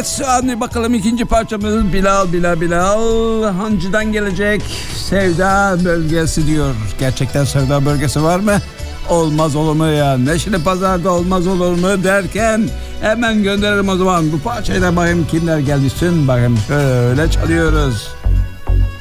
Evet, hadi bakalım ikinci parçamız Bilal Hancı'dan gelecek. Sevda bölgesi diyor. Gerçekten sevda bölgesi var mı? Olmaz olur mu ya? Neşeli Pazar'da olmaz olur mu derken hemen gönderelim o zaman. Bu parçayı da bakayım kimler gelmişsin. Bakayım şöyle çalıyoruz.